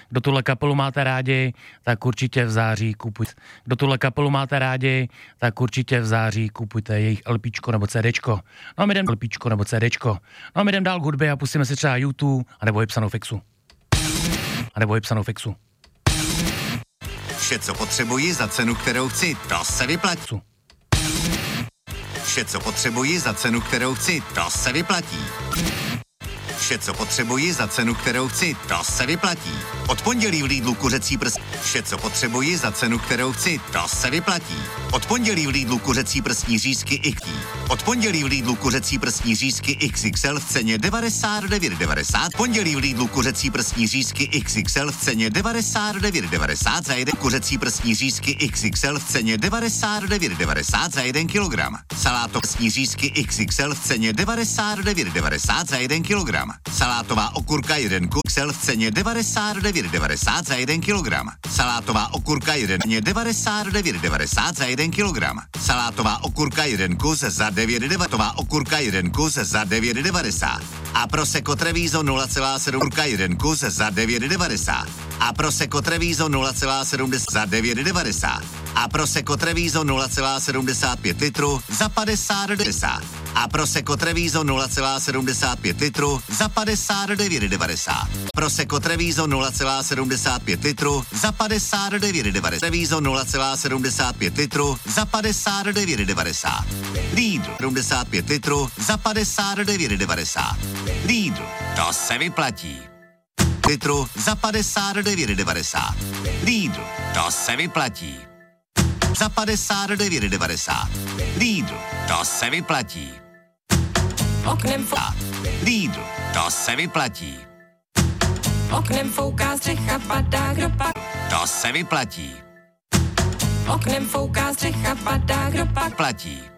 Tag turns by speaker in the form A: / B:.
A: Kdo tuhle kapelu máte rádi, tak určitě v září kupujte. Kdo tuhle kapelu máte rádi, tak určitě v září kupujte jejich LPčko nebo CDčko. No a my jdem LPčko nebo CDčko. No a my jdem dál k hudbě a pustíme si třeba YouTube, anebo Hypsanou fixu.
B: Vše, co potřebuji za cenu, kterou chci, to se vyplatí. Vše, co potřebuji za cenu, kterou chci, to se vyplatí. Vše, co potřebuji za cenu, kterou chci, to se vyplatí. Od pondělí v Lidlu kuřecí prsní. Vše, co potřebuji za cenu, kterou chci, to se vyplatí. Od pondělí v Lidlu kuřecí prsní řízky XL. Od pondělí v Lidlu kuřecí prsní řízky XXL v ceně 99,90. Pondělí v Lidlu kuřecí prsní řízky XXL v ceně 99,90 za jeden kuřecí prsní řízky XXL v ceně 99,90 za 1 kilogram. Saláto prsní řízky XXL v ceně 99,90 za 1 kilogram. Salátová okurka 1 XL v ceně 99,90 za 1 kilogram. Salátová okurka 1 99,90 za 1 kilogram. Salátová okurka 1 kus za 9,90. Okurka 1 kus za 9,90. A Prosecco Treviso 0,7 okurka 1 kus za 9,90. A Prosecco Treviso 0,70 za 9,90. A Prosecco Treviso 0,75 litru za 50,90. A Prosecco Treviso 0,75 litru za 59,90. Prosecco Treviso 0,75 litru za 59,90. Treviso 0,75 litru za 59,90. Lidl 75 litru za 59,90. Lidl, to se vyplatí. Litru za 59,90. Lidl, to se vyplatí. Za 59,90. Lidl, to se vyplatí.
C: Oknem
B: Lidl, to se vyplatí.
C: Oknem fouká střecha, padá hropa.
B: To se vyplatí.
C: Oknem fouká střecha, padá hropa.
B: Platí.